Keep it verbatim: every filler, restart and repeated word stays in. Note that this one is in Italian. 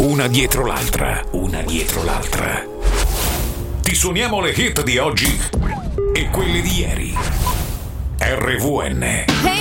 una dietro l'altra, una dietro l'altra. Ti suoniamo le hit di oggi e quelle di ieri. R V N.